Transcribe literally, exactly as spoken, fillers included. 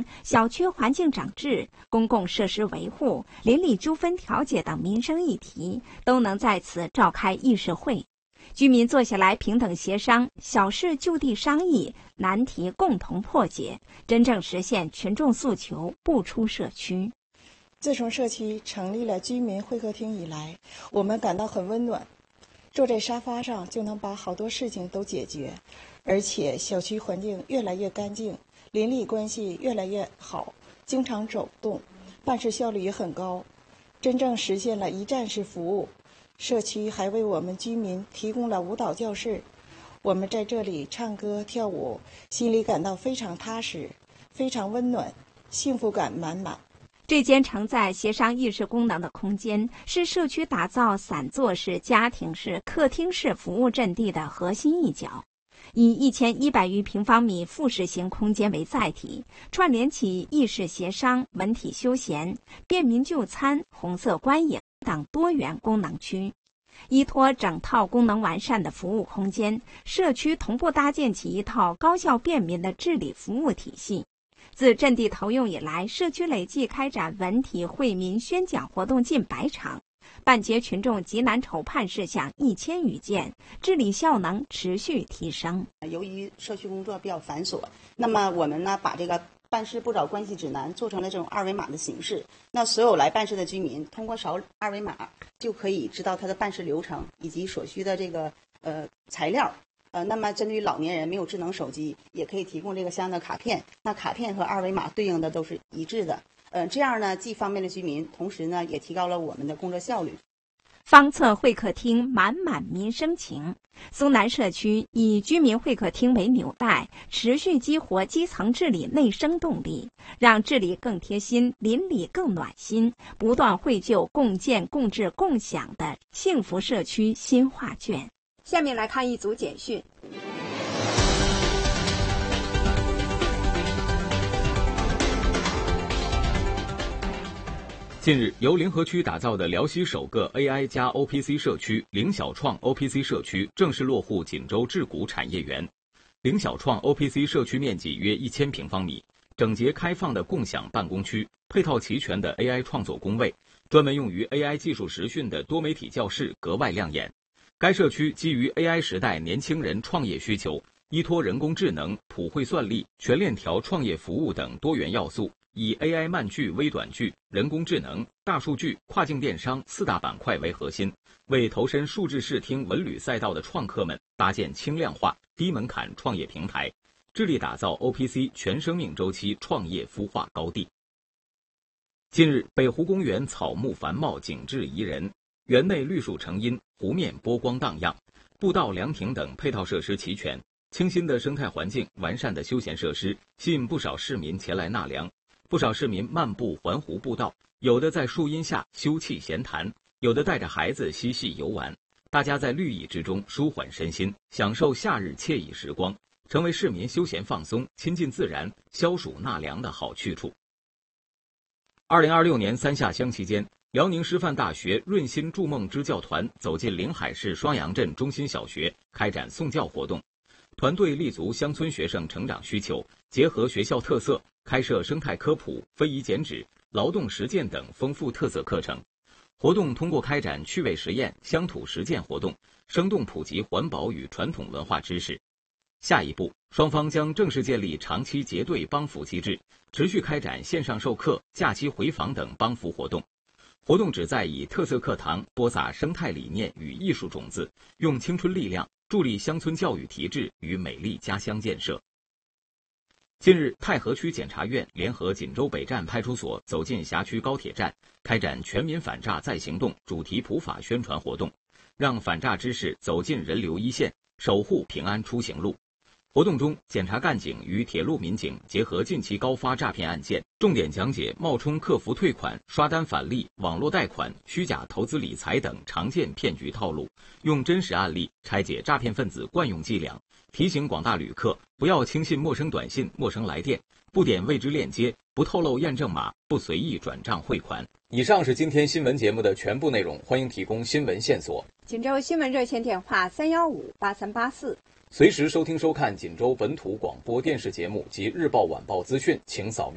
生、小区环境整治、公共设施维护、邻里纠纷调解等民生议题，都能在此召开议事会。居民坐下来平等协商，小事就地商议，难题共同破解，真正实现群众诉求不出社区。 自从社区成立了居民会客厅以来，我们感到很温暖，坐在沙发上就能把好多事情都解决，而且小区环境越来越干净，邻里关系越来越好，经常走动，办事效率也很高，真正实现了一站式服务。社区还为我们居民提供了舞蹈教室，我们在这里唱歌跳舞，心里感到非常踏实，非常温暖，幸福感满满。 这间承载协商议事功能的空间，是社区打造散坐式、家庭式、客厅式服务阵地的核心一角。以一千一百余平方米复式型空间为载体，串联起议事协商、文体休闲、便民就餐、红色观影等多元功能区。依托整套功能完善的服务空间，社区同步搭建起一套高效便民的治理服务体系。自阵地投用以来，社区累计开展文体惠民宣讲活动近百场，办结群众急难筹判事项一千余件，治理效能持续提升。 由于社区工作比较繁琐，那么我们呢把这个办事不找关系指南做成了这种二维码的形式。那所有来办事的居民通过扫二维码，就可以知道他的办事流程以及所需的这个呃材料。呃，那么针对于老年人没有智能手机，也可以提供这个相应的卡片。那卡片和二维码对应的都是一致的。呃，这样呢，既方便了居民，同时呢，也提高了我们的工作效率。 方策会客厅满满民生情。松南社区以居民会客厅为纽带，持续激活基层治理内生动力，让治理更贴心，邻里更暖心，不断绘就共建、共治、共享的幸福社区新画卷。下面来看一组简讯。 近日，由临河区打造的辽西首个 A I 加 O P C 社区灵小创 O P C 社区正式落户锦州智谷产业园。灵小创 O P C 社区面积约一千平方米，整洁开放的共享办公区，配套齐全的 A I 创作工位，专门用于 A I 技术实训的多媒体教室格外亮眼。该社区基于 A I 时代年轻人创业需求，依托人工智能、普惠算力、全链条创业服务等多元要素，以 A I 慢剧、微短剧、人工智能、大数据、跨境电商四大板块为核心，为投身数字视听文旅赛道的创客们搭建轻量化、低门槛创业平台，致力打造 O P C 全生命周期创业孵化高地。近日，北湖公园草木繁茂，景致宜人，园内绿树成荫，湖面波光荡漾，步道、凉亭等配套设施齐全，清新的生态环境、完善的休闲设施吸引不少市民前来纳凉。不少市民漫步环湖步道，有的在树荫下休憩闲谈，有的带着孩子嬉戏游玩，大家在绿意之中舒缓身心，享受夏日惬意时光，成为市民休闲放松、亲近自然、消暑纳凉的好去处。二零二六年三下乡期间，辽宁师范大学润心筑梦支教团走进临海市双阳镇中心小学，开展送教活动。团队立足乡村学生成长需求，结合学校特色，开设生态科普、非遗剪纸、劳动实践等丰富特色课程。活动通过开展趣味实验、乡土实践活动，生动普及环保与传统文化知识。下一步，双方将正式建立长期结对帮扶机制，持续开展线上授课、假期回访等帮扶活动。活动旨在以特色课堂播撒生态理念与艺术种子，用青春力量助力乡村教育提质与美丽家乡建设。近日，太和区检察院联合锦州北站派出所走进辖区高铁站，开展全民反诈再行动主题普法宣传活动，让反诈知识走进人流一线，守护平安出行路。活动中，检察干警与铁路民警结合近期高发诈骗案件，重点讲解冒充客服退款、刷单返利、网络贷款、虚假投资理财等常见骗局套路，用真实案例拆解诈骗分子惯用伎俩，提醒广大旅客不要轻信陌生短信、陌生来电，不点未知链接，不透露验证码，不随意转账汇款。以上是今天新闻节目的全部内容，欢迎提供新闻线索。 锦州新闻热线电话三一五八三八四。 随时收听收看锦州本土广播电视节目及日报晚报资讯，请扫描